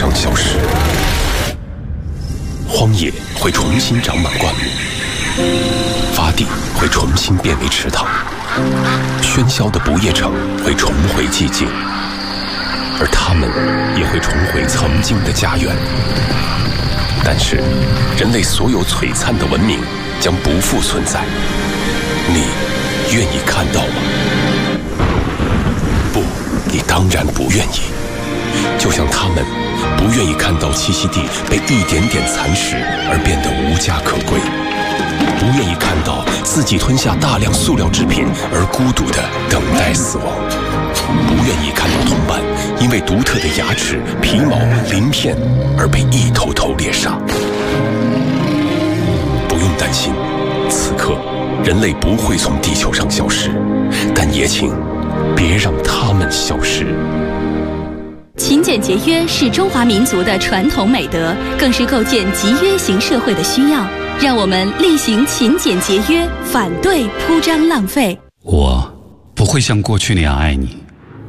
上消失，荒野会重新长满灌木，洼地会重新变为池塘，喧嚣的不夜城会重回寂静，而他们也会重回曾经的家园。但是，人类所有璀璨的文明将不复存在，你愿意看到吗？不，你当然不愿意。就像他们不愿意看到栖息地被一点点蚕食而变得无家可归，不愿意看到自己吞下大量塑料制品而孤独地等待死亡，不愿意看到同伴因为独特的牙齿、皮毛、鳞片而被一头头猎杀。不用担心，此刻人类不会从地球上消失，但也请别让他们消失。 勤俭节约是中华民族的传统美德，更是构建集约型社会的需要。让我们力行勤俭节约，反对铺张浪费。 我不会像过去那样爱你。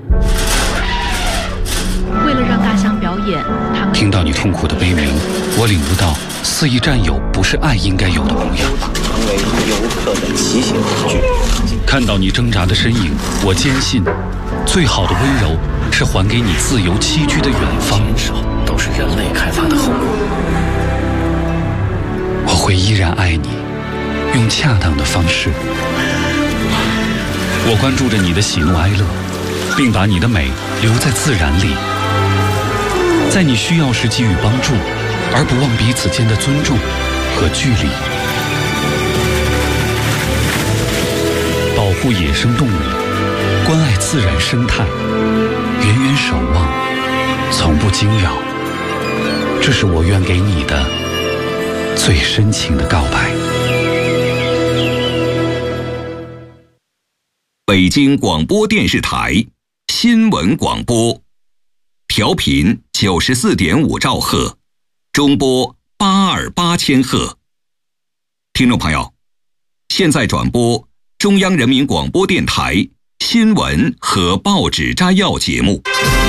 为了让大象表演，他们听到你痛苦的悲鸣，我领悟到肆意占有不是爱应该有的模样。 成为游客的骑行工具。 看到你挣扎的身影，我坚信，最好的温柔是还给你自由栖居的远方。 都是人类开发的后果。 我会依然爱你，用恰当的方式。我关注着你的喜怒哀乐，并把你的美留在自然里，在你需要时给予帮助，而不忘彼此间的尊重和距离。保护野生动物，关爱自然生态，远远守望，从不惊扰，这是我愿给你的最深情的告白。 北京广播电视台新闻广播，调频94.5兆赫，中波828千赫。听众朋友，现在转播中央人民广播电台新闻和报纸摘要节目。